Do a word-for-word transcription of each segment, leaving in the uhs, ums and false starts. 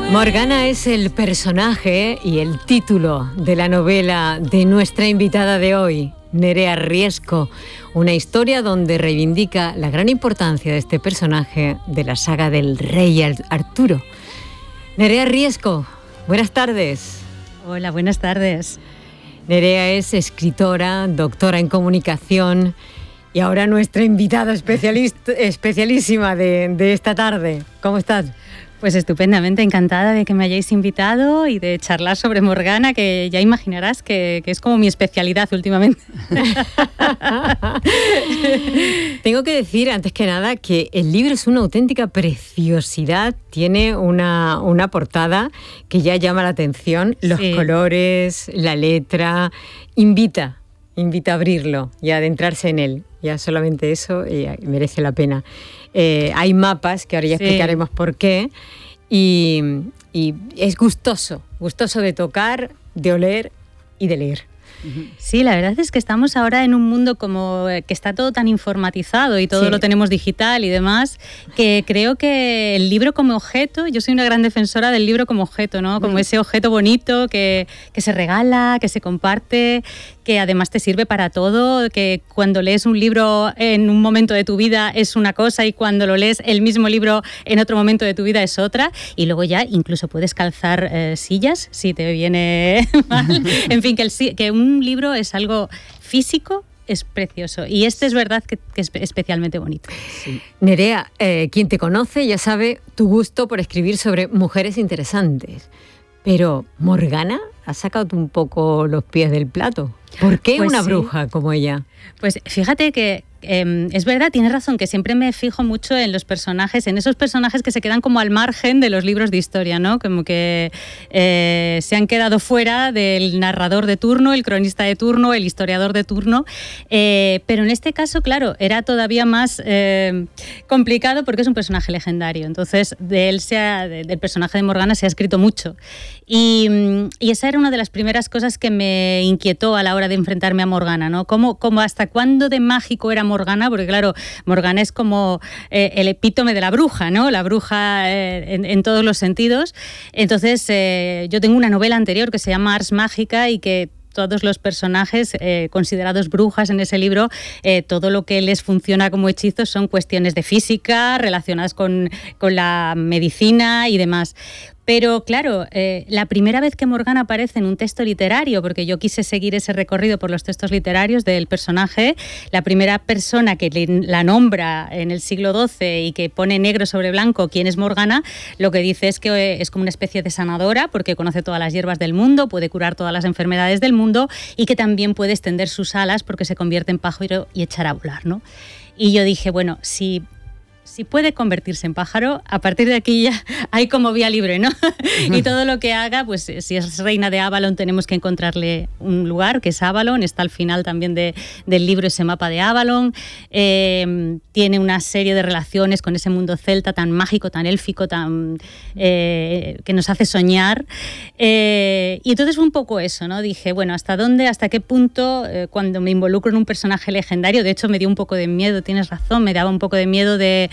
Morgana es el personaje y el título de la novela de nuestra invitada de hoy, Nerea Riesco, una historia donde reivindica la gran importancia de este personaje de la saga del rey Arturo. Nerea Riesco, buenas tardes. Hola, buenas tardes. Nerea es escritora, doctora en comunicación y ahora nuestra invitada especialista, especialísima de, de esta tarde. ¿Cómo estás? Pues estupendamente, encantada de que me hayáis invitado y de charlar sobre Morgana, que ya imaginarás que, que es como mi especialidad últimamente. Tengo que decir, antes que nada, que el libro es una auténtica preciosidad. Tiene una, una portada que ya llama la atención. Los sí. colores, la letra, invita, invita a abrirlo y a adentrarse en él. Ya solamente eso eh, merece la pena. Eh, hay mapas, que ahora ya sí. explicaremos por qué, y, y es gustoso, gustoso de tocar, de oler y de leer. Sí, la verdad es que estamos ahora en un mundo como que está todo tan informatizado y todo sí. lo tenemos digital y demás, que creo que el libro como objeto, yo soy una gran defensora del libro como objeto, ¿no? Como mm. ese objeto bonito que, que se regala, que se comparte, que además te sirve para todo, que cuando lees un libro en un momento de tu vida es una cosa y cuando lo lees el mismo libro en otro momento de tu vida es otra, y luego ya incluso puedes calzar eh, sillas si te viene mal. En fin, que, el, que un libro es algo físico, es precioso, y este es verdad que, que es especialmente bonito. Sí. Nerea, eh, quien te conoce ya sabe tu gusto por escribir sobre mujeres interesantes, pero ¿Morgana ha sacado un poco los pies del plato? ¿Por qué pues una sí. bruja como ella? Pues fíjate que eh, es verdad, tienes razón, que siempre me fijo mucho en los personajes, en esos personajes que se quedan como al margen de los libros de historia, ¿no? Como que eh, se han quedado fuera del narrador de turno, el cronista de turno, el historiador de turno, eh, pero en este caso, claro, era todavía más eh, complicado porque es un personaje legendario, entonces de él se ha, de, del personaje de Morgana se ha escrito mucho, y, y esa era una de las primeras cosas que me inquietó a la hora de enfrentarme a Morgana, ¿no? ¿Cómo, cómo hasta cuándo de mágico era Morgana? Porque claro, Morgana es como eh, el epítome de la bruja, ¿no? La bruja eh, en, en todos los sentidos. Entonces, eh, yo tengo una novela anterior que se llama Ars Mágica y que todos los personajes eh, considerados brujas en ese libro, eh, todo lo que les funciona como hechizos son cuestiones de física relacionadas con, con la medicina y demás. Pero claro, eh, la primera vez que Morgana aparece en un texto literario, porque yo quise seguir ese recorrido por los textos literarios del personaje, la primera persona que le, la nombra en el siglo doce y que pone negro sobre blanco quién es Morgana, lo que dice es que es como una especie de sanadora, porque conoce todas las hierbas del mundo, puede curar todas las enfermedades del mundo y que también puede extender sus alas porque se convierte en pájaro y echar a volar, ¿no? Y yo dije, bueno, si... Si puede convertirse en pájaro, a partir de aquí ya hay como vía libre, ¿no? Y todo lo que haga, pues si es reina de Avalon tenemos que encontrarle un lugar, que es Avalon, está al final también de, del libro ese mapa de Avalon, eh, tiene una serie de relaciones con ese mundo celta tan mágico, tan élfico, tan eh, que nos hace soñar. Eh, y entonces fue un poco eso, ¿no? Dije, bueno, ¿hasta dónde, hasta qué punto, eh, cuando me involucro en un personaje legendario, de hecho me dio un poco de miedo, tienes razón, me daba un poco de miedo de...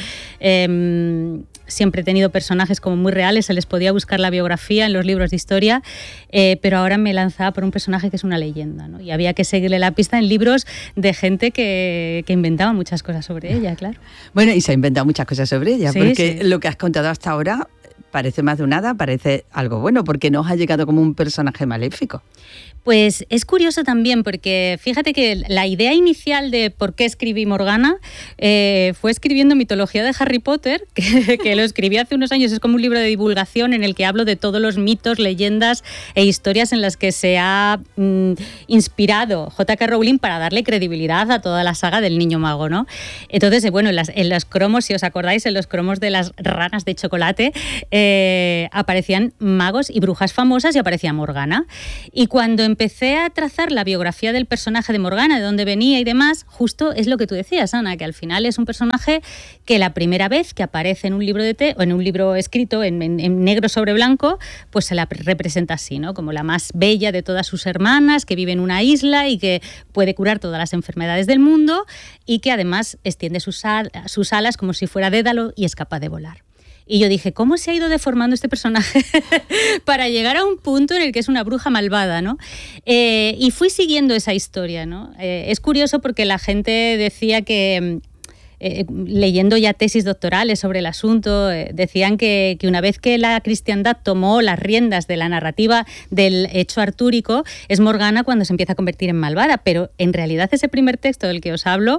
Eh, siempre he tenido personajes como muy reales, se les podía buscar la biografía en los libros de historia, eh, pero ahora me lanzaba por un personaje que es una leyenda, ¿no? Y había que seguirle la pista en libros de gente que, que inventaba muchas cosas sobre ella, claro. Bueno, y se ha inventado muchas cosas sobre ella, sí, porque sí. lo que has contado hasta ahora parece más de un nada, parece algo bueno, porque no os ha llegado como un personaje maléfico. Pues es curioso también porque fíjate que la idea inicial de por qué escribí Morgana eh, fue escribiendo mitología de Harry Potter, que, que lo escribí hace unos años, es como un libro de divulgación en el que hablo de todos los mitos, leyendas e historias en las que se ha mm, inspirado J K Rowling para darle credibilidad a toda la saga del Niño Mago, ¿no? Entonces, bueno, en, las, en los cromos, si os acordáis, en los cromos de las ranas de chocolate eh, aparecían magos y brujas famosas y aparecía Morgana. Y cuando empecé a trazar la biografía del personaje de Morgana, de dónde venía y demás, justo es lo que tú decías, Ana, que al final es un personaje que la primera vez que aparece en un libro de té, o en un libro escrito en, en, en negro sobre blanco, pues se la representa así, ¿no? Como la más bella de todas sus hermanas, que vive en una isla y que puede curar todas las enfermedades del mundo y que además extiende sus, al, sus alas como si fuera Dédalo y es capaz de volar. Y yo dije, ¿cómo se ha ido deformando este personaje para llegar a un punto en el que es una bruja malvada, ¿no? Eh, y fui siguiendo esa historia, ¿no? Eh, es curioso porque la gente decía que... Eh, leyendo ya tesis doctorales sobre el asunto, eh, decían que, que una vez que la cristiandad tomó las riendas de la narrativa del hecho artúrico, es Morgana cuando se empieza a convertir en malvada, pero en realidad ese primer texto del que os hablo,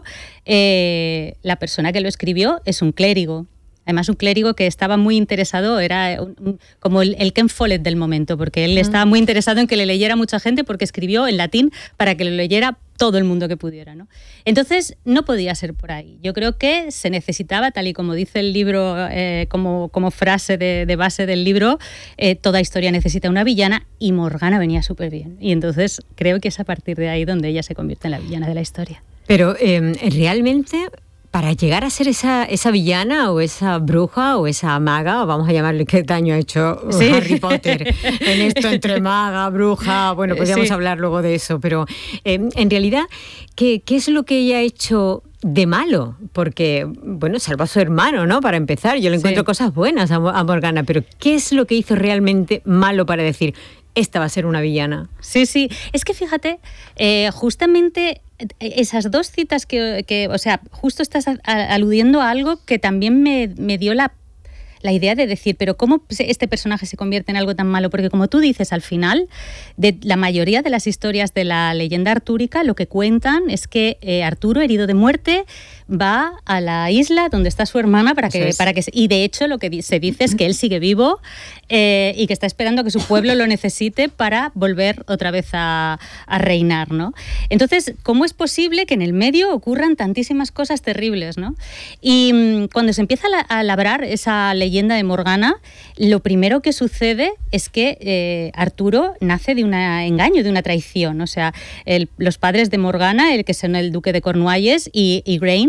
eh, la persona que lo escribió es un clérigo. Además, un clérigo que estaba muy interesado, era un, un, como el, el Ken Follett del momento, porque él estaba muy interesado en que le leyera mucha gente, porque escribió en latín para que lo leyera todo el mundo que pudiera, ¿no? Entonces, no podía ser por ahí. Yo creo que se necesitaba, tal y como dice el libro, eh, como, como frase de, de base del libro, eh, toda historia necesita una villana, y Morgana venía súper bien. Y entonces creo que es a partir de ahí donde ella se convierte en la villana de la historia. Pero eh, realmente... para llegar a ser esa, esa villana o esa bruja o esa maga, o vamos a llamarle qué daño ha hecho ¿Sí? Harry Potter en esto entre maga, bruja, bueno, podríamos sí. hablar luego de eso, pero eh, en realidad, ¿qué, ¿qué es lo que ella ha hecho de malo? Porque, bueno, salvó a su hermano, ¿no? Para empezar, yo le encuentro sí. cosas buenas a, a Morgana, pero ¿qué es lo que hizo realmente malo para decir, esta va a ser una villana? Sí, sí, es que fíjate, eh, justamente... esas dos citas que, que, o sea, justo estás aludiendo a algo que también me, me dio la, la idea de decir, pero ¿cómo este personaje se convierte en algo tan malo? Porque como tú dices, al final, de la mayoría de las historias de la leyenda artúrica, lo que cuentan es que eh, Arturo, herido de muerte, va a la isla donde está su hermana para que, es. para que y de hecho lo que se dice es que él sigue vivo eh, y que está esperando a que su pueblo lo necesite para volver otra vez a, a reinar, ¿no? Entonces, ¿cómo es posible que en el medio ocurran tantísimas cosas terribles, ¿no? Y mmm, cuando se empieza a labrar esa leyenda de Morgana, lo primero que sucede es que eh, Arturo nace de un engaño, de una traición. O sea, el, los padres de Morgana, el que son el duque de Cornualles y Igraine,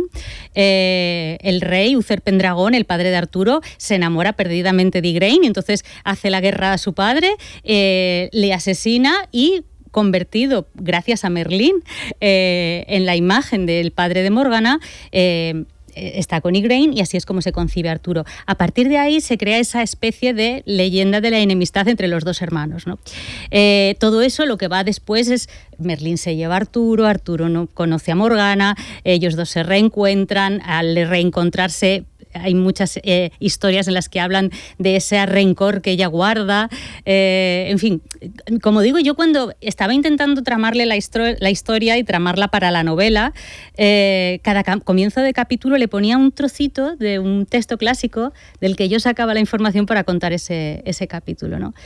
Eh, el rey Uther Pendragón, el padre de Arturo, se enamora perdidamente de Igraine y entonces hace la guerra a su padre, eh, le asesina y, convertido gracias a Merlín eh, en la imagen del padre de Morgana, eh, está con Igraine y así es como se concibe Arturo. A partir de ahí se crea esa especie de leyenda de la enemistad entre los dos hermanos, ¿no? Eh, todo eso lo que va después es Merlín se lleva a Arturo, Arturo no conoce a Morgana, ellos dos se reencuentran, al reencontrarse hay muchas eh, historias en las que hablan de ese rencor que ella guarda. Eh, en fin, como digo, yo cuando estaba intentando tramarle la, histro- la historia y tramarla para la novela, eh, cada ca- comienzo de capítulo le ponía un trocito de un texto clásico del que yo sacaba la información para contar ese, ese capítulo, ¿no?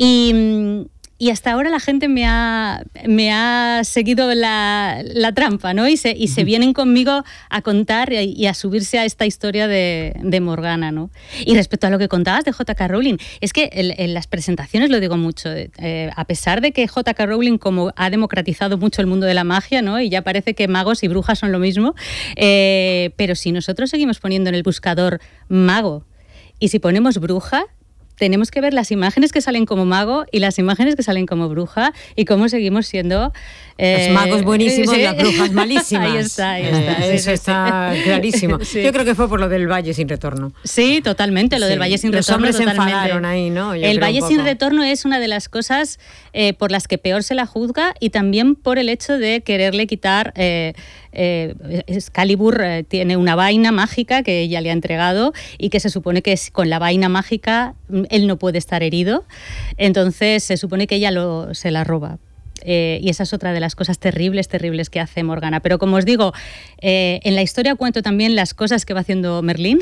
Y... Y hasta ahora la gente me ha, me ha seguido la, la trampa, ¿no? Y se, y se vienen conmigo a contar y, y a subirse a esta historia de, de Morgana, ¿no? Y respecto a lo que contabas de J K. Rowling, es que en, en las presentaciones lo digo mucho, eh, a pesar de que J K. Rowling como ha democratizado mucho el mundo de la magia, ¿no? Y ya parece que magos y brujas son lo mismo, eh, pero si nosotros seguimos poniendo en el buscador mago y si ponemos bruja, tenemos que ver las imágenes que salen como mago y las imágenes que salen como bruja y cómo seguimos siendo... Eh, los magos buenísimos, ¿sí? Las brujas malísimas. Ahí está, ahí está. Eh, sí, eso sí, está sí. clarísimo. Sí. Yo creo que fue por lo del Valle sin retorno. Sí, totalmente, lo sí. del Valle sin Los retorno. Los hombres totalmente. se enfadaron ahí, ¿no? Yo el Valle sin retorno es una de las cosas eh, por las que peor se la juzga y también por el hecho de quererle quitar... Eh, eh, Excalibur eh, tiene una vaina mágica que ella le ha entregado y que se supone que es, con la vaina mágica él no puede estar herido, entonces se supone que ella lo, se la roba. Eh, y esa es otra de las cosas terribles, terribles que hace Morgana. Pero como os digo, eh, en la historia cuento también las cosas que va haciendo Merlín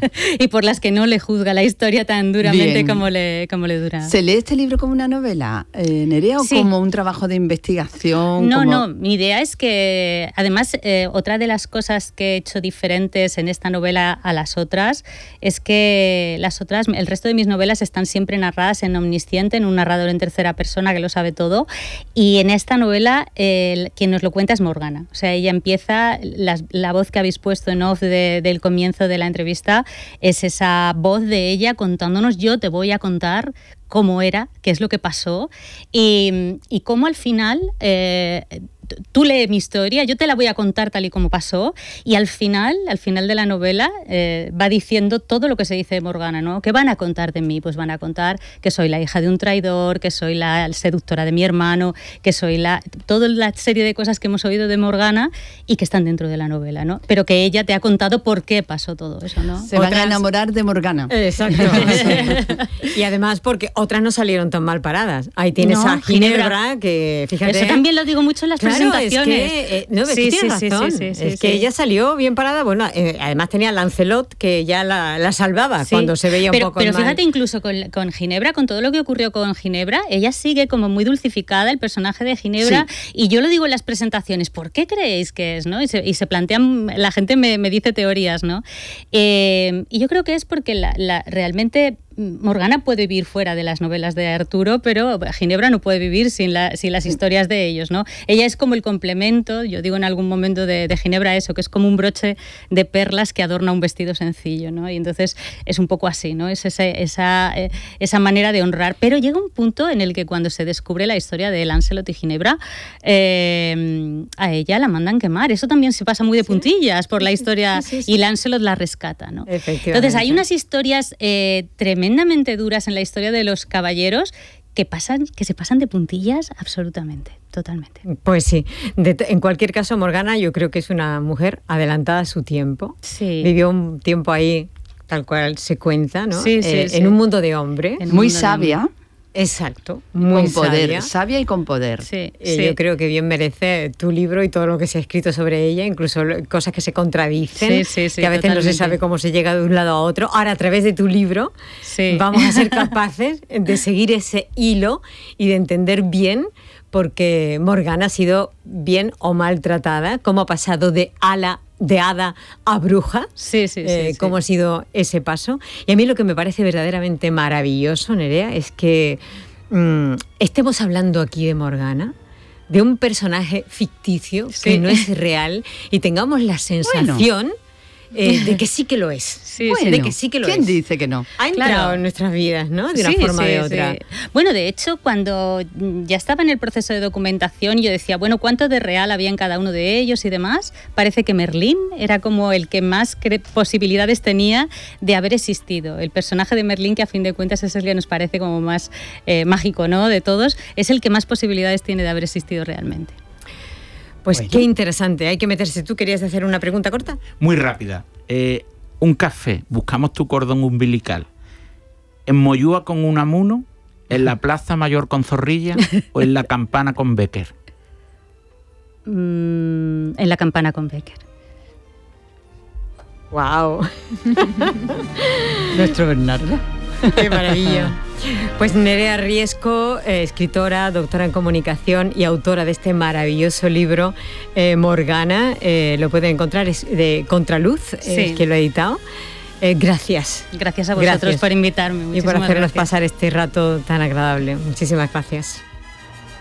y por las que no le juzga la historia tan duramente como le, como le dura. ¿Se lee este libro como una novela, eh, Nerea, o sí. como un trabajo de investigación? No, como... no, mi idea es que, además, eh, otra de las cosas que he hecho diferentes en esta novela a las otras es que las otras, el resto de mis novelas están siempre narradas en omnisciente, en un narrador en tercera persona que lo sabe todo. Y en esta novela, eh, quien nos lo cuenta es Morgana. O sea, ella empieza, la, la voz que habéis puesto en off de, del comienzo de la entrevista es esa voz de ella contándonos, yo te voy a contar cómo era, qué es lo que pasó y, y cómo al final eh, tú lee mi historia, yo te la voy a contar tal y como pasó, y al final, al final de la novela, eh, va diciendo todo lo que se dice de Morgana, ¿no? ¿Qué van a contar de mí? Pues van a contar que soy la hija de un traidor, que soy la seductora de mi hermano, que soy la... toda la serie de cosas que hemos oído de Morgana y que están dentro de la novela, ¿no? Pero que ella te ha contado por qué pasó todo eso, ¿no? Se van a enamorar de Morgana. Exacto. Y además porque otras no salieron tan mal paradas. Ahí tienes No, a Ginebra, Ginebra, que fíjate... Eso también lo digo mucho en las claro, presentaciones. Es que, eh, no, es sí, que tienes sí, razón. Sí, sí, sí, es sí, que sí. ella salió bien parada. Bueno, eh, además tenía a Lancelot, que ya la, la salvaba sí. cuando se veía pero, un poco Pero mal. fíjate, incluso con, con Ginebra, con todo lo que ocurrió con Ginebra, ella sigue como muy dulcificada, el personaje de Ginebra, sí. y yo lo digo en las presentaciones, ¿por qué creéis que es? ¿no? Y, se, y se plantean, la gente me, me dice teorías, ¿no? Eh, y yo creo que es porque la, la, realmente... Morgana puede vivir fuera de las novelas de Arturo, pero Ginebra no puede vivir sin, la, sin las historias de ellos, ¿no? Ella es como el complemento, yo digo en algún momento de, de Ginebra eso, que es como un broche de perlas que adorna un vestido sencillo, ¿no? Y entonces es un poco así, ¿no? Es ese, esa, esa manera de honrar. Pero llega un punto en el que cuando se descubre la historia de Lancelot y Ginebra, eh, a ella la mandan quemar. Eso también se pasa muy de puntillas por la historia sí, sí, sí. y Lancelot la rescata, ¿no? Entonces hay unas historias eh, tremendas tremendamente duras en la historia de los caballeros que pasan, que se pasan de puntillas absolutamente, totalmente. Pues sí, de, en cualquier caso Morgana yo creo que es una mujer adelantada a su tiempo. Sí. Vivió un tiempo ahí tal cual se cuenta, ¿no? Sí, sí, eh, sí. En un mundo de hombre. Muy sabia. Exacto, muy con poder, sabia. sabia y con poder. Sí, eh, sí. Yo creo que bien merece tu libro y todo lo que se ha escrito sobre ella, incluso cosas que se contradicen, sí, sí, sí, que a veces totalmente. no se sabe cómo se llega de un lado a otro. Ahora, a través de tu libro, sí. vamos a ser capaces de seguir ese hilo y de entender bien porque Morgana ha sido bien o maltratada, cómo ha pasado de ala de hada a bruja, sí, sí, sí, eh, sí. cómo ha sido ese paso. Y a mí lo que me parece verdaderamente maravilloso, Nerea, es que mmm, estemos hablando aquí de Morgana, de un personaje ficticio sí. que no es real, y tengamos la sensación... Bueno. Eh, de que sí que lo es. Sí, bueno, de que sí que lo ¿quién es. dice que no? Ha entrado claro. en nuestras vidas, ¿no? De una sí, forma o sí, de otra. Sí. Bueno, de hecho, cuando ya estaba en el proceso de documentación, yo decía, bueno, ¿cuánto de real había en cada uno de ellos y demás? Parece que Merlín era como el que más posibilidades tenía de haber existido. El personaje de Merlín, que a fin de cuentas es el que nos parece como más eh, mágico, ¿no? De todos, es el que más posibilidades tiene de haber existido realmente. Pues bueno. Qué interesante, hay que meterse. ¿Tú querías hacer una pregunta corta? Muy rápida. Eh, un café, buscamos tu cordón umbilical. ¿En Moyúa con Unamuno? ¿En la Plaza Mayor con Zorrilla? ¿O en la Campana con Becker? Mm, en la Campana con Becker. ¡Wow! Nuestro Bernardo. ¡Qué maravilla! Pues Nerea Riesco, eh, escritora, doctora en comunicación y autora de este maravilloso libro, eh, Morgana, eh, lo pueden encontrar, es de Contraluz, sí. eh, que lo ha editado. Eh, gracias. Gracias a vosotros gracias. por invitarme. Y por hacernos gracias. pasar este rato tan agradable. Muchísimas gracias.